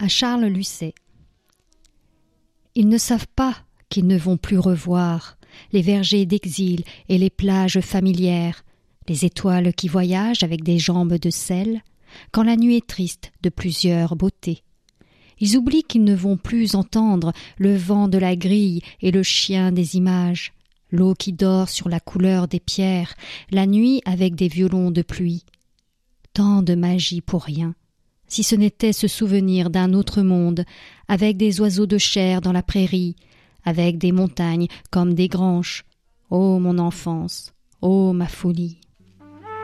à Charles Lucet. Ils ne savent pas qu'ils ne vont plus revoir les vergers d'exil et les plages familières, les étoiles qui voyagent avec des jambes de sel, quand la nuit est triste de plusieurs beautés. Ils oublient qu'ils ne vont plus entendre le vent de la grille et le chien des images, l'eau qui dort sur la couleur des pierres, la nuit avec des violons de pluie. Tant de magie pour rien, si ce n'était ce souvenir d'un autre monde, avec des oiseaux de chair dans la prairie, avec des montagnes comme des granches. Ô mon enfance, ô ma folie!